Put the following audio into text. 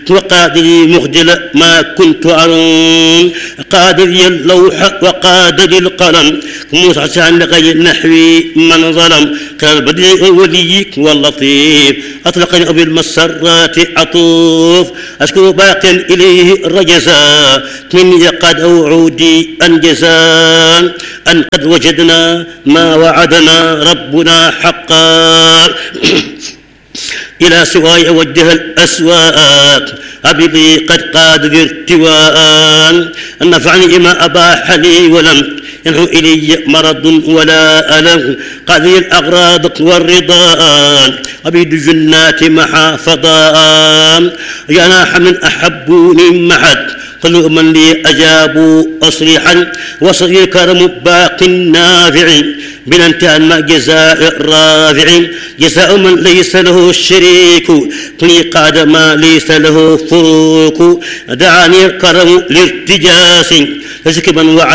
وقادري مخجل ما كنت أرون قادري اللوح وقادري القلم موسى عن غير نحوي من ظلم قال البديع وليك واللطيف أطلقني بالمسرات عطوف أشكر باق إليه الرجزاء مني قد أوعودي أنجزا أن قد وجدنا ما وعدنا ربنا حقا إلى سواي أوجه الأسواق أبدي قد قاد ارتواء أن نفعني ما أباح لي ولم ينحو إلي مرض ولا ألم قاضي الأغراض والرضا أبيد جنات محافظا جناح من أحبوني معد كل من لي أجابوا أصريحا وصغير كرم باق نافع بننتهى ما جزاء رافع جزاء من ليس له شريك كل قاد ما ليس له فروق دعاني الكرم لارتجاس لسكبا